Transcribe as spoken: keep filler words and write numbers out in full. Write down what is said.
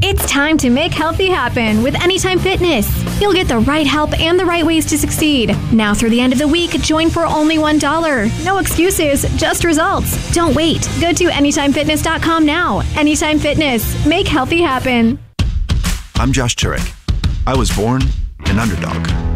It's time to make healthy happen with Anytime Fitness. You'll get the right help and the right ways to succeed. Now through the end of the week, join for only one dollar. No excuses, just results. Don't wait. Go to anytime fitness dot com now. Anytime Fitness. Make healthy happen. I'm Josh Turek. I was born an underdog.